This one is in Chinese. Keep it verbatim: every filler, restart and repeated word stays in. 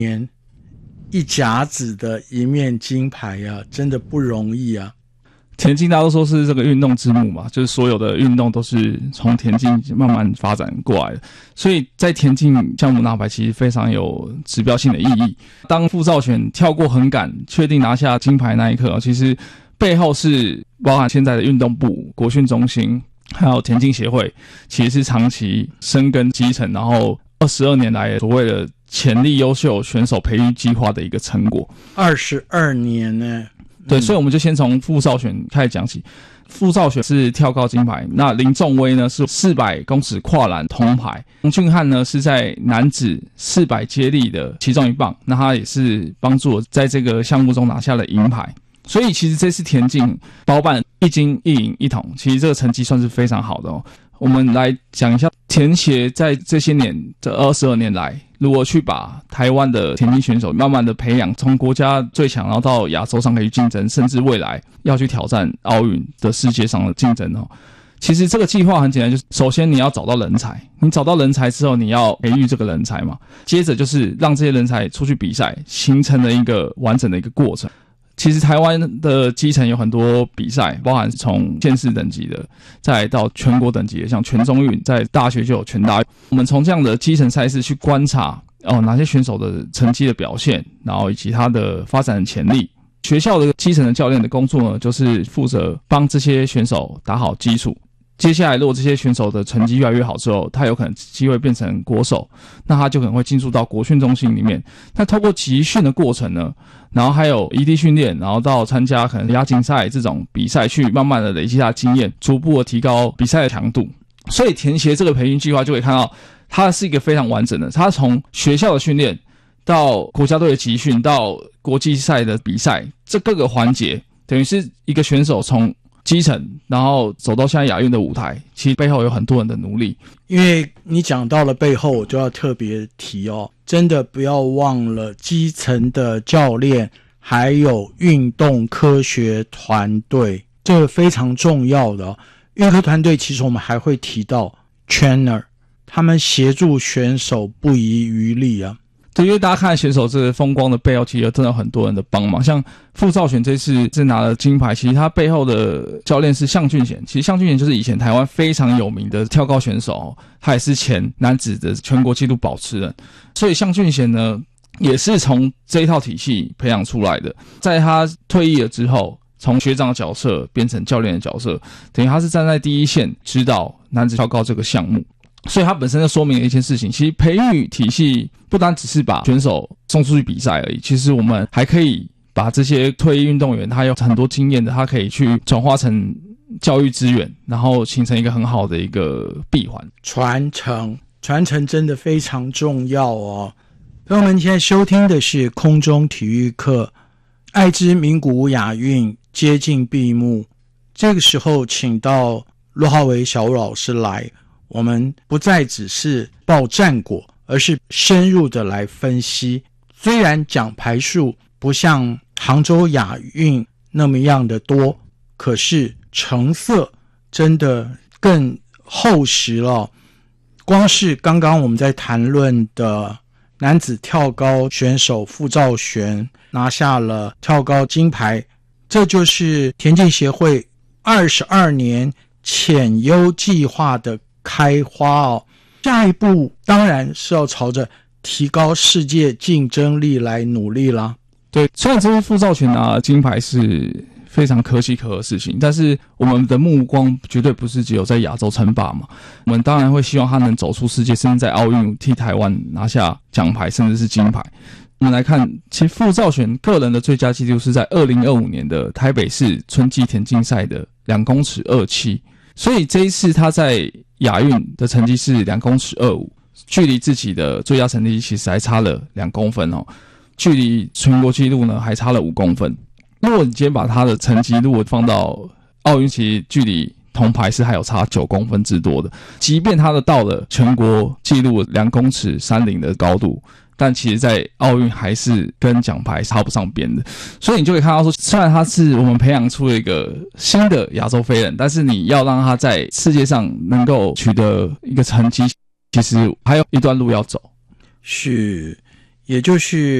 年一甲子的一面金牌啊，真的不容易啊。 田径大家都说是这个运动之母嘛，就是所有的运动都是从田径慢慢发展过来的，所以在田径项目拿牌其实非常有指标性的意义。当傅兆全跳过横杆确定拿下金牌那一刻，其实背后是包含现在的运动部、国训中心还有田径协会，其实是长期深耕基层，然后二十二年来所谓的潜力优秀选手培育计划的一个成果。 二十二年呢？ 对，所以我们就先从傅兆全开始讲起。傅兆全是跳高金牌，那林仲威呢是四百公尺跨栏铜牌，洪俊翰呢是在男子四百接力的其中一棒，那他也是帮助我在这个项目中拿下了银牌。所以其实这次田径包办一金一银一铜，其实这个成绩算是非常好的哦。我们来讲一下田协在这些年这二十二年来，如何去把台湾的田径选手慢慢的培养，从国家最强然后到亚洲上可以竞争，甚至未来要去挑战奥运的世界上的竞争哦。其实这个计划很简单，就是首先你要找到人才，你找到人才之后，你要培育这个人才嘛，接着就是让这些人才出去比赛，形成了一个完整的一个过程。其实台湾的基层有很多比赛，包含从县市等级的，再来到全国等级的，像全中运，在大学就有全大运。我们从这样的基层赛事去观察哦，哪些选手的成绩的表现，然后以及他的发展潜力。学校的基层的教练的工作呢，就是负责帮这些选手打好基础。接下来如果这些选手的成绩越来越好之后，他有可能机会变成国手，那他就可能会进入到国训中心里面。那透过集训的过程呢，然后还有异地训练，然后到参加可能亚锦赛这种比赛，去慢慢的累积他的经验，逐步的提高比赛的强度。所以田协这个培训计划就可以看到，它是一个非常完整的，它从学校的训练到国家队的集训到国际赛的比赛，这各个环节等于是一个选手从基层然后走到现在亚运的舞台，其实背后有很多人的努力。 因为你讲到了背后，我就要特别提哦，真的不要忘了基层的教练还有运动科学团队，这个非常重要的哦。运科团队其实我们还会提到 trainer， 他们协助选手不遗余力啊。 对，因为大家看选手这个风光的背后，其实真的有很多人的帮忙。像傅兆全这次是拿了金牌，其实他背后的教练是向俊贤。其实向俊贤就是以前台湾非常有名的跳高选手，他也是前男子的全国纪录保持人。所以向俊贤呢，也是从这一套体系培养出来的。在他退役了之后，从学长的角色变成教练的角色，等于他是站在第一线指导男子跳高这个项目。所以它本身就说明了一件事情，其实培育体系不单只是把选手送出去比赛而已，其实我们还可以把这些退役运动员，他有很多经验的，他可以去转化成教育资源，然后形成一个很好的一个闭环。 传承传承真的非常重要哦。朋友们现在收听的是空中体育课，爱知名古屋亚运接近闭幕，这个时候请到骆浩维小武老师来，我们不再只是报战果，而是深入的来分析。虽然奖牌数不像杭州亚运那么样的多，可是成色真的更厚实了。光是刚刚我们在谈论的男子跳高选手傅兆全拿下了跳高金牌，这就是田径协会二十二年潜优计划的开花哦。下一步当然是要朝着提高世界竞争力来努力啦。 对，虽然这次傅兆全拿金牌是非常可喜可贺的事情，但是我们的目光绝对不是只有在亚洲称霸嘛，我们当然会希望他能走出世界，甚至在奥运替台湾拿下奖牌，甚至是金牌。我们来看，其实傅兆全个人的最佳纪录是在二零二五年的台北市春季田径赛的两公尺二七，所以这一次他在亚运的成绩是两公尺二五，距离自己的最佳成绩其实还差了两公分哦，距离全国纪录呢还差了五公分。如果你今天把他的成绩如果放到奥运，其实距离铜牌是还有差九公分之多的，即便他的到了全国纪录两公尺三零的高度，但其实在奥运还是跟奖牌插不上边的。所以你就可以看到说，虽然他是我们培养出了一个新的亚洲飞人，但是你要让他在世界上能够取得一个成绩，其实还有一段路要走。 是， 也就是